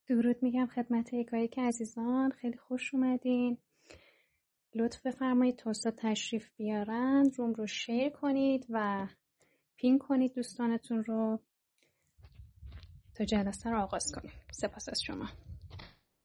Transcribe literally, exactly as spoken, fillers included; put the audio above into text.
درود میگم خدمت یکایک عزیزان، خیلی خوش اومدین. لطف بفرمایید توستا تشریف بیارن، روم رو شیر کنید و پین کنید دوستانتون رو تا جلسه رو آغاز کنیم. سپاس از شما.